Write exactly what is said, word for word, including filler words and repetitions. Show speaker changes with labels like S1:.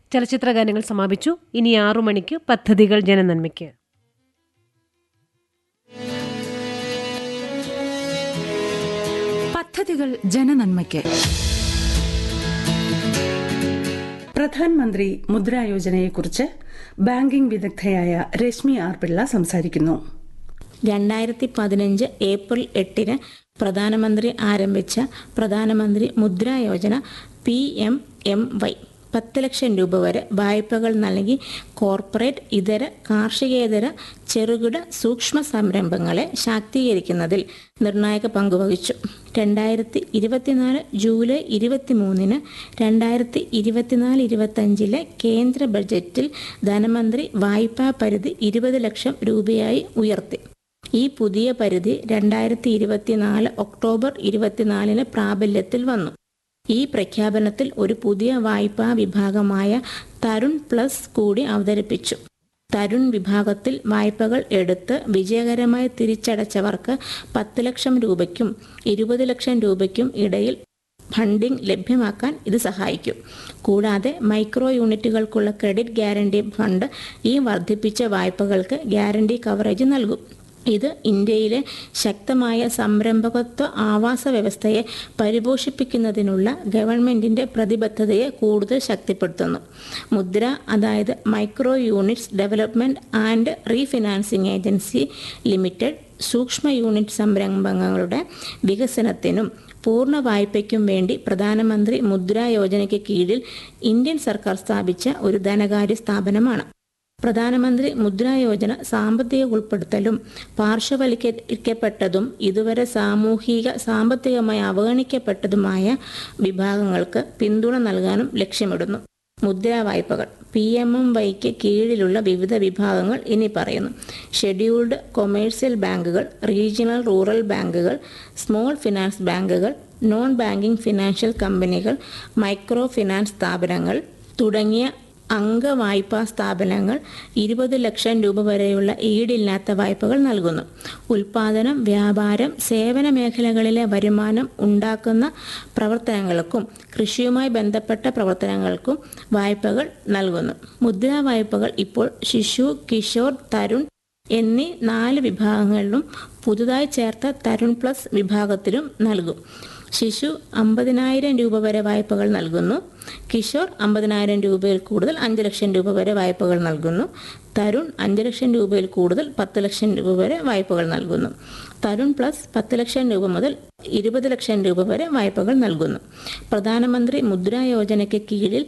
S1: ചലച്ചിത്ര ഗാനങ്ങൾ സമാപിച്ചു. ഇനി ആറു മണിക്ക് പദ്ധതികൾ ജനനന്മയ്ക്ക്.
S2: പദ്ധതികൾ ജനനന്മയ്ക്ക്.
S3: പ്രധാൻമന്ത്രി മുദ്രാ യോജനയെക്കുറിച്ച് ബാങ്കിംഗ് വിദഗ്ധയായ രശ്മി ആർ പിള്ള സംസാരിക്കുന്നു.
S4: രണ്ടായിരത്തി പതിനഞ്ച് ഏപ്രിൽ എട്ടിന് പ്രധാനമന്ത്രി ആരംഭിച്ച പ്രധാനമന്ത്രി Mudra Yojana P M M Y പത്ത് ലക്ഷം രൂപ വരെ വായ്പകൾ നൽകി കോർപ്പറേറ്റ്, ഇതര കാർഷികേതര ചെറുകിട സൂക്ഷ്മ സംരംഭങ്ങളെ ശാക്തീകരിക്കുന്നതിൽ നിർണായക പങ്കുവഹിച്ചു. രണ്ടായിരത്തി ഇരുപത്തിനാല് ജൂലൈ ഇരുപത്തി മൂന്നിന് രണ്ടായിരത്തി ഇരുപത്തിനാല് ഇരുപത്തഞ്ചിലെ കേന്ദ്ര ബജറ്റിൽ ധനമന്ത്രി വായ്പാ പരിധി ഇരുപത് ലക്ഷം രൂപയായി ഉയർത്തി. ഈ പുതിയ പരിധി രണ്ടായിരത്തി ഇരുപത്തിനാല് ഒക്ടോബർ ഇരുപത്തിനാലിന് പ്രാബല്യത്തിൽ വന്നു. ഈ പ്രഖ്യാപനത്തിൽ ഒരു പുതിയ വായ്പാ വിഭാഗമായ തരുൺ പ്ലസ് കൂടി അവതരിപ്പിച്ചു. തരുൺ വിഭാഗത്തിൽ വായ്പകൾ എടുത്ത് വിജയകരമായി തിരിച്ചടച്ചവർക്ക് പത്ത് ലക്ഷം രൂപയ്ക്കും ഇരുപത് ലക്ഷം രൂപയ്ക്കും ഇടയിൽ ഫണ്ടിംഗ് ലഭ്യമാക്കാൻ ഇത് സഹായിക്കും. കൂടാതെ മൈക്രോ യൂണിറ്റുകൾക്കുള്ള ക്രെഡിറ്റ് ഗ്യാരണ്ടി ഫണ്ട് ഈ വർദ്ധിപ്പിച്ച വായ്പകൾക്ക് ഗ്യാരണ്ടി കവറേജ് നൽകും. ഇത് ഇന്ത്യയിലെ ശക്തമായ സംരംഭകത്വ ആവാസ വ്യവസ്ഥയെ പരിപോഷിപ്പിക്കുന്നതിനുള്ള ഗവൺമെന്റിന്റെ പ്രതിബദ്ധതയെ കൂടുതൽ ശക്തിപ്പെടുത്തുന്നു. മുദ്ര, അതായത് micro units development and refinancing agency limited, സൂക്ഷ്മ യൂണിറ്റ് സംരംഭങ്ങളുടെ വികസനത്തിനും പൂർണ്ണ വായ്പയ്ക്കും വേണ്ടി പ്രധാനമന്ത്രി മുദ്രാ യോജനയ്ക്ക് കീഴിൽ ഇന്ത്യൻ സർക്കാർ സ്ഥാപിച്ച ഒരു ധനകാര്യ സ്ഥാപനമാണ്. പ്രധാനമന്ത്രി മുദ്രാ യോജന സാമ്പത്തിക ഉൾപ്പെടുത്തലും പാർശ്വവൽക്കരിക്കപ്പെട്ടതും ഇതുവരെ സാമൂഹിക സാമ്പത്തികമായി അവഗണിക്കപ്പെട്ടതുമായ വിഭാഗങ്ങൾക്ക് പിന്തുണ നൽകാനും ലക്ഷ്യമിടുന്നു. മുദ്രാ വായ്പകൾ. പി എം എം വൈക്ക് കീഴിലുള്ള വിവിധ വിഭാഗങ്ങൾ ഇനി പറയുന്നു. ഷെഡ്യൂൾഡ് കൊമേഴ്സ്യൽ ബാങ്കുകൾ, റീജിയണൽ റൂറൽ ബാങ്കുകൾ, സ്മോൾ ഫിനാൻസ് ബാങ്കുകൾ, നോൺ ബാങ്കിംഗ് ഫിനാൻഷ്യൽ കമ്പനികൾ, മൈക്രോ ഫിനാൻസ് സ്ഥാപനങ്ങൾ തുടങ്ങിയ അംഗവായ്പാ സ്ഥാപനങ്ങൾ ഇരുപത് ലക്ഷം രൂപ വരെയുള്ള ഈടില്ലാത്ത വായ്പകൾ നൽകുന്നു. ഉൽപാദനം, വ്യാപാരം, സേവന മേഖലകളിലെ വരുമാനം ഉണ്ടാക്കുന്ന പ്രവർത്തനങ്ങൾക്കും കൃഷിയുമായി ബന്ധപ്പെട്ട പ്രവർത്തനങ്ങൾക്കും വായ്പകൾ നൽകുന്നു. മുദ്രാ വായ്പകൾ ഇപ്പോൾ ശിശു, കിഷോർ, തരുൺ എന്നീ നാല് വിഭാഗങ്ങളിലും പുതുതായി ചേർത്ത തരുൺ പ്ലസ് വിഭാഗത്തിലും നൽകും. ശിശു അമ്പതിനായിരം രൂപ വരെ വായ്പകൾ നൽകുന്നു. കിഷോർ അമ്പതിനായിരം രൂപയിൽ കൂടുതൽ അഞ്ച് ലക്ഷം രൂപ വരെ വായ്പകൾ നൽകുന്നു. തരുൺ അഞ്ച് ലക്ഷം രൂപയിൽ കൂടുതൽ പത്ത് ലക്ഷം രൂപ വരെ വായ്പകൾ നൽകുന്നു. തരുൺ പ്ലസ് പത്ത് ലക്ഷം രൂപ മുതൽ ഇരുപത് ലക്ഷം രൂപ വരെ വായ്പകൾ നൽകുന്നു. പ്രധാനമന്ത്രി മുദ്രാ യോജനയ്ക്ക് കീഴിൽ